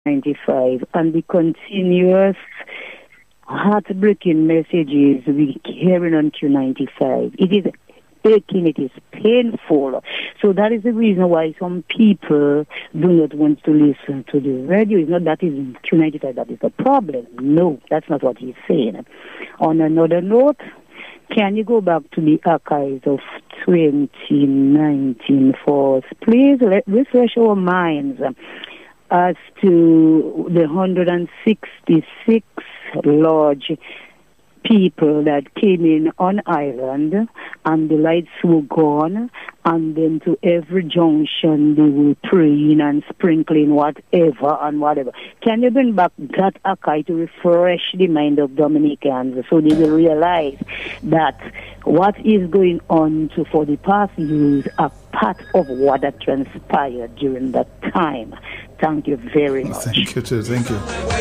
95 and the continuous heartbreaking messages we carrying on Q95. It is aching, it is painful. So that is the reason why some people do not want to listen to the radio. It's not that is Q95 that is the problem. No, that's not what he's saying. On another note, can you go back to the archives of 2019 for us? Please refresh our minds as to the 166 large people that came in on island and the lights were gone, and then to every junction they were praying and sprinkling whatever and whatever. Can you bring back that archive to refresh the mind of Dominicans so they will realize that what is going on for the past years are part of what had transpired during that time? Thank you very much. Thank you too. Thank you.